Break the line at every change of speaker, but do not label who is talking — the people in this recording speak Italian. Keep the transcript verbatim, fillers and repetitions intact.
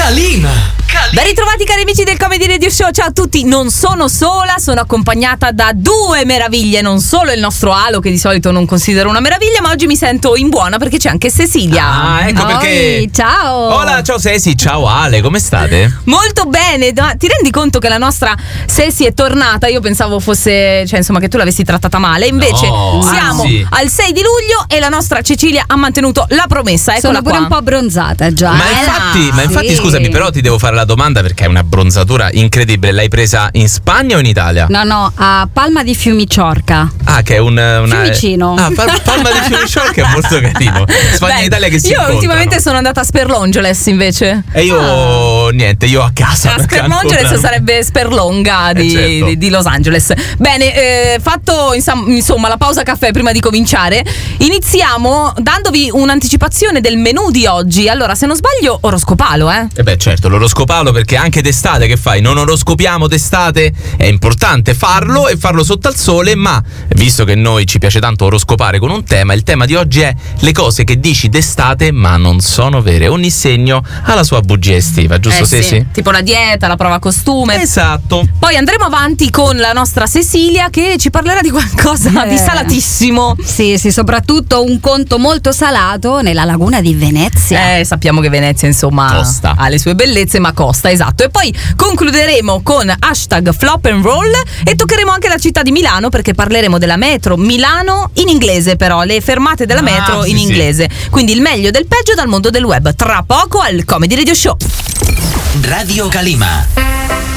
Calima.
Ben ritrovati cari amici del Comedy Radio Show, ciao a tutti. Non sono sola, sono accompagnata da due meraviglie. Non solo il nostro Alo, che di solito non considero una meraviglia, ma oggi mi sento in buona perché c'è anche Cecilia.
Ah, ecco
Oi,
perché.
ciao.
Hola, ciao Ceci, ciao Ale, come state?
Molto bene. Ma ti rendi conto che la nostra Ceci è tornata? Io pensavo fosse, cioè insomma, che tu l'avessi trattata male. Invece
No,
siamo
anzi.
al sei di luglio e la nostra Cecilia ha mantenuto la promessa. Eccola
Sono pure
qua.
un po' abbronzata già.
Ma
eh.
infatti, ma infatti
Sì.
scusami, però ti devo fare la domanda perché è una bronzatura incredibile. L'hai presa in Spagna o in Italia?
No, no, a Palma di Fiumiciorca.
Ah, che è un, una.
Fiumicino.
Ah, Pal- Palma di Fiumiciorca è molto carino. Spagna
Beh,
e Italia che si
io
incontrano.
ultimamente sono andata a Sperlongeles invece.
E io niente, io a casa.
A
perché
Sperlongeles
ancora-
sarebbe Sperlonga di,
Eh, certo.
di- di Los Angeles. Bene, eh, fatto insam- insomma la pausa caffè prima di cominciare, iniziamo dandovi un'anticipazione del menù di oggi. Allora, se non sbaglio, oroscopalo, eh?
E beh certo, l'oroscopalo, perché anche d'estate che fai? Non oroscopiamo d'estate? È importante farlo e farlo sotto al sole, ma visto che noi ci piace tanto oroscopare con un tema, il tema di oggi è le cose che dici d'estate ma non sono vere. Ogni segno ha la sua bugia estiva, giusto
Eh sì,
Ceci?
tipo la dieta, la prova costume.
Esatto.
Poi andremo avanti con la nostra Cecilia che ci parlerà di qualcosa
Eh.
di salatissimo.
Sì, sì, soprattutto un conto molto salato nella laguna di Venezia.
Eh, sappiamo che Venezia insomma
Costa.
ha le sue bellezze, ma costa, esatto. E poi concluderemo con hashtag flop and roll e toccheremo anche la città di Milano perché parleremo della metro Milano in inglese, però le fermate della
Ah,
metro
sì,
in
sì.
inglese. Quindi il meglio del peggio dal mondo del web. Tra poco al Comedy Radio Show.
Radio Calima.